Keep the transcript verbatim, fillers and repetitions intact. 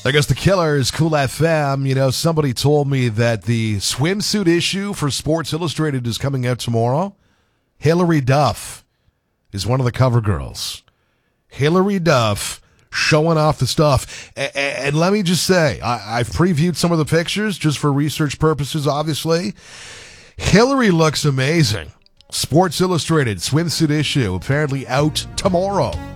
I guess the killer is Cool F M. You know, somebody told me that the swimsuit issue for Sports Illustrated is coming out tomorrow. Hilary Duff is one of the cover girls. Hilary Duff showing off the stuff. And, and let me just say, I, I've previewed some of the pictures just for research purposes, obviously. Hilary looks amazing. Sports Illustrated swimsuit issue apparently out tomorrow.